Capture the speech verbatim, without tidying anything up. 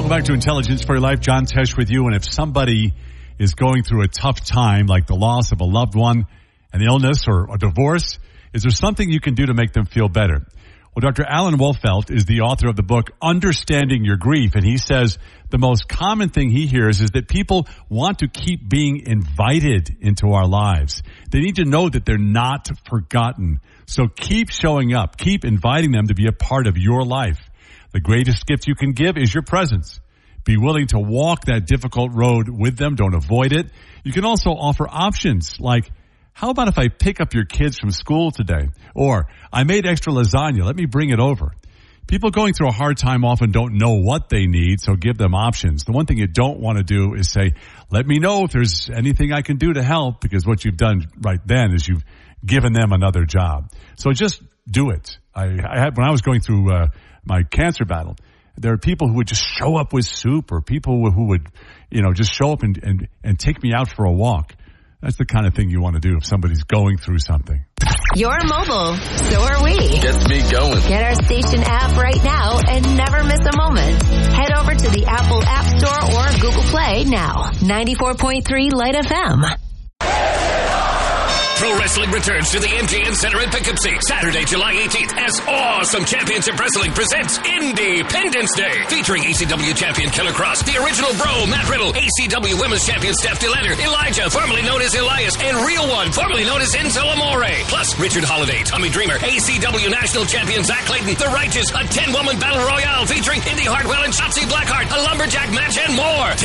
Welcome back to Intelligence for Your Life. John Tesh with you. And if somebody is going through a tough time, like the loss of a loved one, an illness, or a divorce, is there something you can do to make them feel better? Well, Doctor Alan Wolfelt is the author of the book, Understanding Your Grief, and he says the most common thing he hears is that people want to keep being invited into our lives. They need to know that they're not forgotten. So keep showing up. Keep inviting them to be a part of your life. The greatest gift you can give is your presence. Be willing to walk that difficult road with them. Don't avoid it. You can also offer options like, how about if I pick up your kids from school today? Or, I made extra lasagna. Let me bring it over. People going through a hard time often don't know what they need, so give them options. The one thing you don't want to do is say, let me know if there's anything I can do to help, because what you've done right then is you've given them another job. So just do it. I, I had, when I was going through uh, my cancer battle, there are people who would just show up with soup, or people who would, you know, just show up and, and, and take me out for a walk. That's the kind of thing you want to do if somebody's going through something. You're mobile. So are we. Gets me going. Get our station app right now and never miss a moment. Head over to the Apple App Store or Google Play now. ninety-four point three Light F M. Pro Wrestling returns to the M G N Center in Poughkeepsie, Saturday, July eighteenth, as Awesome Championship Wrestling presents Independence Day, featuring E C W champion Killer Cross, the original Bro, Matt Riddle, A C W Women's champion Steph DeLander, Elijah, formerly known as Elias, and Real One, formerly known as Enzo Amore, plus Richard Holiday, Tommy Dreamer, A C W National Champion Zach Clayton, The Righteous, a ten-woman battle royale featuring Indy Hartwell and Shotzi Blackheart, a lumberjack match, and more.